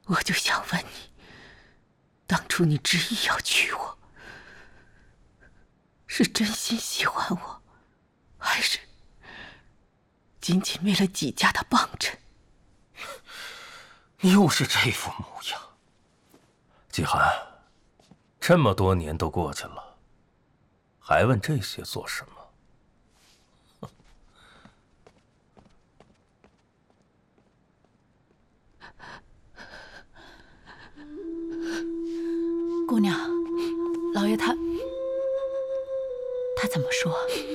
我就想问你，当初你执意要娶我，是真心喜欢我，还是仅仅为了纪家的帮衬？ 又是这副模样。季寒，这么多年都过去了，还问这些做什么？ 姑娘，老爷他怎么说？